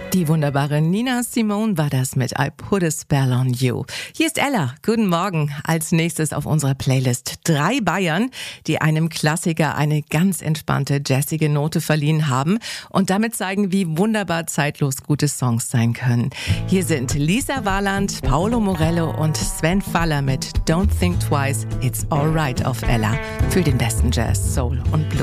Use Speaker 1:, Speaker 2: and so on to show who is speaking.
Speaker 1: Die wunderbare Nina Simone war das mit I Put a Spell on You. Hier ist Ella. Guten Morgen. Als nächstes auf unserer Playlist 3 Bayern, die einem Klassiker eine ganz entspannte, jazzige Note verliehen haben und damit zeigen, wie wunderbar zeitlos gute Songs sein können. Hier sind Lisa Warland, Paolo Morello und Sven Faller mit Don't Think Twice, It's Alright auf Ella für den besten Jazz, Soul und Blues.